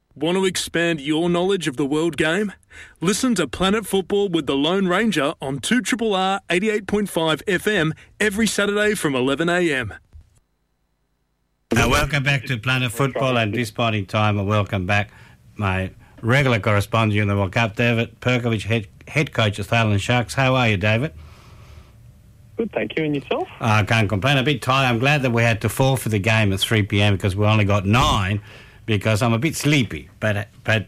Want to expand your knowledge of the world game? Listen to Planet Football with the Lone Ranger on 2RRR 88.5 FM every Saturday from 11am. Welcome back to Planet Football, and this point in time, welcome back my regular correspondent in the World Cup, David Perkovich, head coach of Thailand Sharks. How are you, David? Good, thank you. And yourself? I can't complain. A bit tired. I'm glad that we had to fall for the game at 3 p.m. because we only got 9 because I'm a bit sleepy. But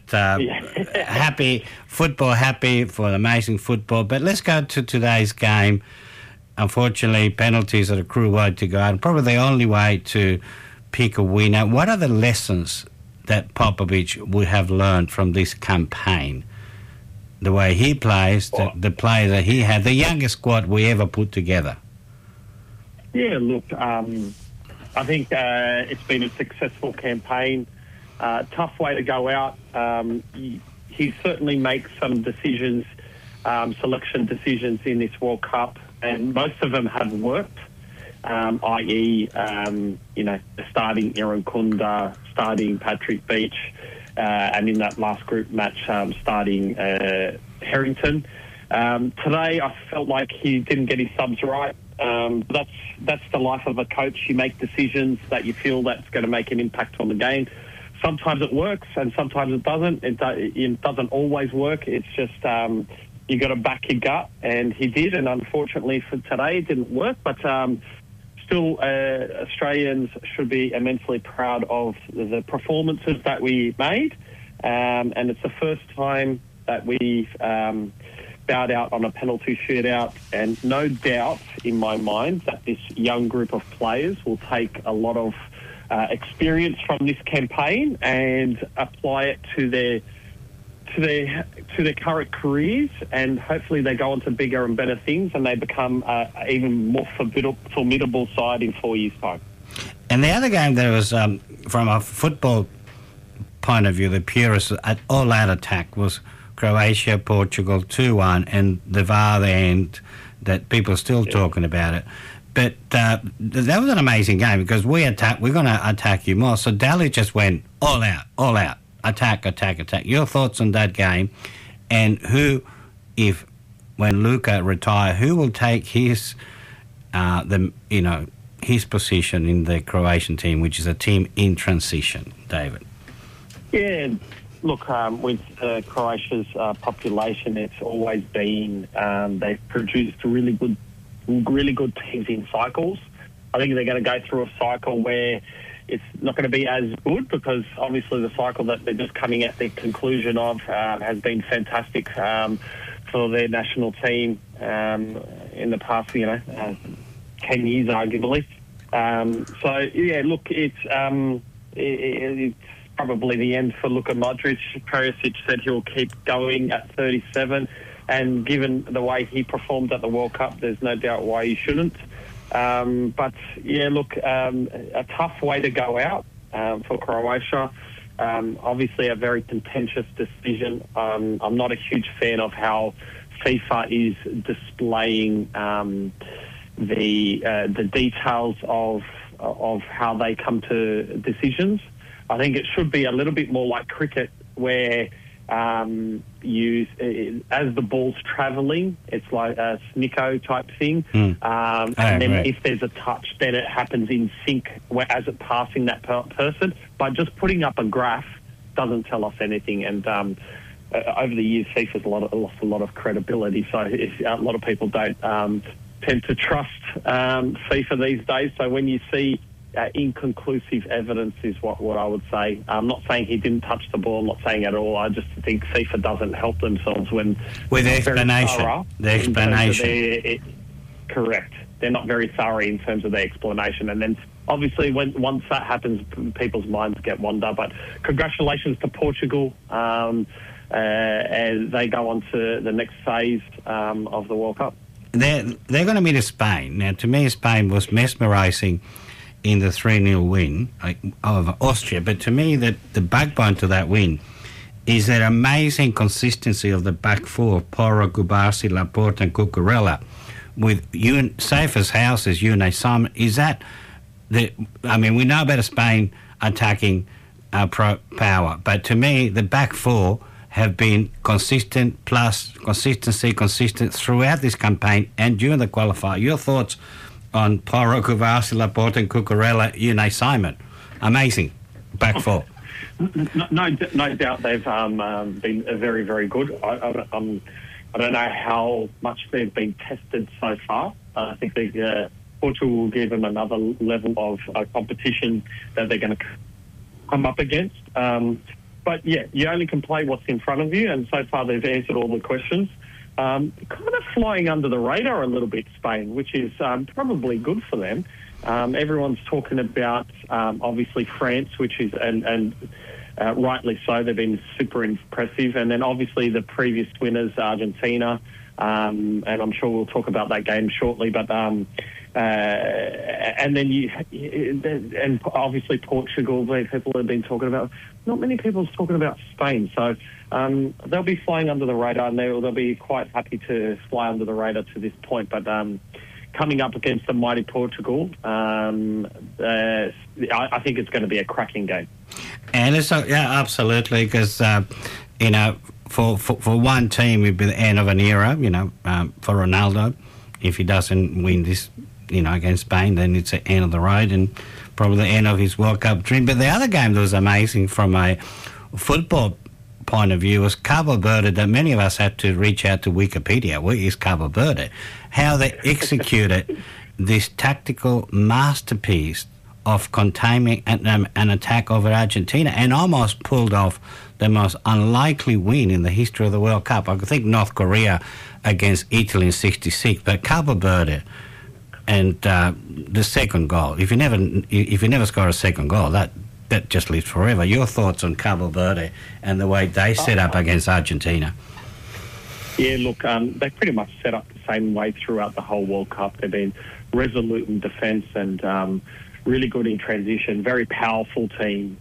happy for the amazing football. But let's go to today's game. Unfortunately, penalties are a cruel way to go, and probably the only way to pick a winner. What are the lessons that Popovic would have learned from this campaign? The way he plays, the play that he had, the youngest squad we ever put together. Yeah, look, I think it's been a successful campaign. Tough way to go out. He certainly makes some decisions, selection decisions in this World Cup, and most of them have worked. I.e., starting Aaron Kunda, starting Patrick Beach, and in that last group match, starting Harrington. Today, I felt like he didn't get his subs right. That's the life of a coach. You make decisions that you feel that's going to make an impact on the game. Sometimes it works, and sometimes it doesn't. It doesn't always work. It's just you got to back your gut, and he did. And unfortunately for today, it didn't work. But still, Australians should be immensely proud of the performances that we made. And it's the first time that we've bowed out on a penalty shootout. And no doubt in my mind that this young group of players will take a lot of experience from this campaign and apply it to their current careers, and hopefully they go on to bigger and better things, and they become even more formidable side in 4 years' time. And the other game there was, from a football point of view, the purest all-out attack was Croatia-Portugal 2-1, and the VAR the end that people are still talking about it. But that was an amazing game because we're going to attack you more. So Daly just went all out. Attack. Your thoughts on that game, and when Luka retire, who will take his his position in the Croatian team, which is a team in transition, David? Yeah, look, with Croatia's population, it's always been they've produced really good teams in cycles. I think they're going to go through a cycle where it's not going to be as good because obviously the cycle that they're just coming at the conclusion of has been fantastic for their national team in the past, 10 years, arguably. It's probably the end for Luka Modric. Perisic said he'll keep going at 37, and given the way he performed at the World Cup, there's no doubt why he shouldn't. A tough way to go out for Croatia. Obviously a very contentious decision. I'm not a huge fan of how FIFA is displaying the details of how they come to decisions. I think it should be a little bit more like cricket, where as the ball's travelling, it's like a snicko type thing. If there's a touch, then it happens in sync as it's passing that person. But just putting up a graph doesn't tell us anything. And over the years, FIFA's lost a lot of credibility. So a lot of people don't tend to trust FIFA these days. So when you see inconclusive evidence is what I would say. I'm not saying he didn't touch the ball, I'm not saying at all. I just think FIFA doesn't help themselves with the explanation. Correct. They're not very thorough in terms of their explanation. And then obviously once that happens, people's minds get wander. But congratulations to Portugal. And they go on to the next phase of the World Cup. They're going to meet Spain. Now, to me, Spain was mesmerising in the 3-0 win over Austria. But to me, the backbone to that win is that amazing consistency of the back four, Porro, Cubarsí, Laporte and Cucurella, with safe as houses, Simon. Is that we know about Spain attacking power. But to me, the back four have been consistent throughout this campaign and during the qualifier. Your thoughts on Poro, Kovaci, Laporte and Cucurella, Unai Simon? Amazing back four. No doubt they've been very, very good. I don't know how much they've been tested so far. I think Portugal will give them another level of competition that they're going to come up against. But yeah, you only can play what's in front of you, and so far they've answered all the questions. Kind of flying under the radar a little bit, Spain, which is probably good for them. Everyone's talking about obviously France, which is and rightly so. They've been super impressive, and then obviously the previous winners, Argentina, and I'm sure we'll talk about that game shortly. But and then and obviously Portugal. People have been talking about. Not many people are talking about Spain, so they'll be flying under the radar, and they'll be quite happy to fly under the radar to this point. But coming up against the mighty Portugal, I think it's going to be a cracking game. And it's absolutely, because for one team it'd be the end of an era. For Ronaldo, if he doesn't win this, against Spain, then it's the end of the road and probably the end of his World Cup dream. But the other game that was amazing from a football point of view was Cabo Verde, that many of us had to reach out to Wikipedia. Where is Cabo Verde? How they executed this tactical masterpiece of containing an attack over Argentina and almost pulled off the most unlikely win in the history of the World Cup. I think North Korea against Italy in '66, but Cabo Verde and the second goal. If you never score a second goal, that just lives forever. Your thoughts on Cabo Verde and the way they set up against Argentina? Yeah, look, they pretty much set up the same way throughout the whole World Cup. They've been resolute in defence and really good in transition, very powerful team.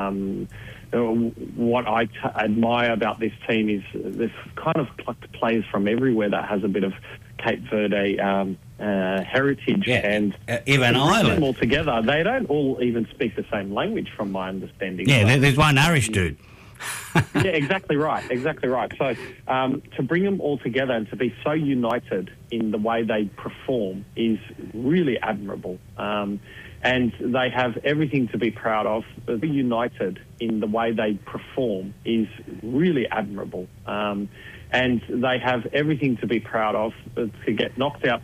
What I admire about this team is there's kind of plucked players from everywhere that has a bit of Cape Verde heritage, and even Ireland. Them all together, they don't all even speak the same language, from my understanding. Yeah, there's one Irish dude. Yeah, exactly right. So to bring them all together and to be so united in the way they perform is really admirable. And they have everything to be proud of. Be united in the way they perform is really admirable. And they have everything to be proud of. To get knocked out